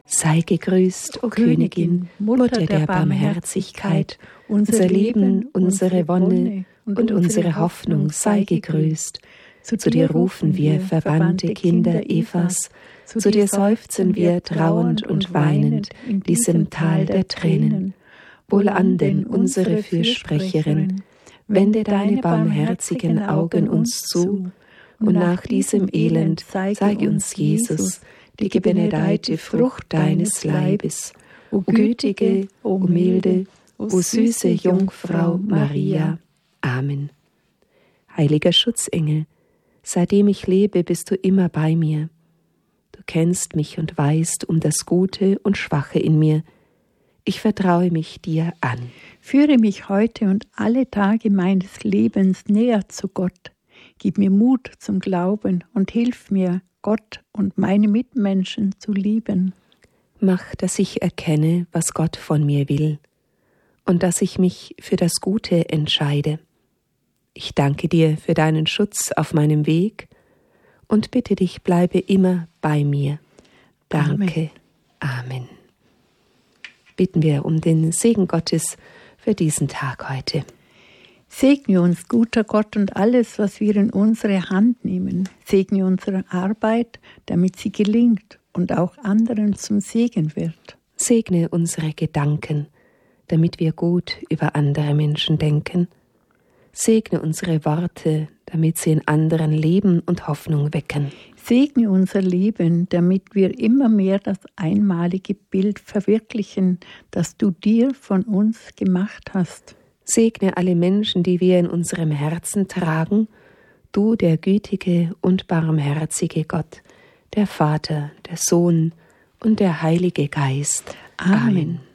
Sei gegrüßt, o Königin, Mutter der Barmherzigkeit, unser Leben, unsere Wonne und unsere Hoffnung sei gegrüßt. Zu dir rufen wir, verbannte Kinder Evas, zu dir seufzen wir trauernd und weinend in diesem Tal der Tränen. Wohlan denn, unsere Fürsprecherin, wende deine barmherzigen Augen uns zu, und nach diesem Elend zeige uns Jesus, die gebenedeite Frucht deines Leibes. O gütige, o milde, o süße Jungfrau Maria. Amen. Heiliger Schutzengel, seitdem ich lebe, bist du immer bei mir. Du kennst mich und weißt um das Gute und Schwache in mir. Ich vertraue mich dir an. Führe mich heute und alle Tage meines Lebens näher zu Gott. Gib mir Mut zum Glauben und hilf mir, Gott und meine Mitmenschen zu lieben. Mach, dass ich erkenne, was Gott von mir will und dass ich mich für das Gute entscheide. Ich danke dir für deinen Schutz auf meinem Weg und bitte dich, bleibe immer bei mir. Danke. Amen. Bitten wir um den Segen Gottes für diesen Tag heute. Segne uns, guter Gott, und alles, was wir in unsere Hand nehmen. Segne unsere Arbeit, damit sie gelingt und auch anderen zum Segen wird. Segne unsere Gedanken, damit wir gut über andere Menschen denken. Segne unsere Worte, damit sie in anderen Leben und Hoffnung wecken. Segne unser Leben, damit wir immer mehr das einmalige Bild verwirklichen, das du dir von uns gemacht hast. Segne alle Menschen, die wir in unserem Herzen tragen, du, der gütige und barmherzige Gott, der Vater, der Sohn und der Heilige Geist. Amen.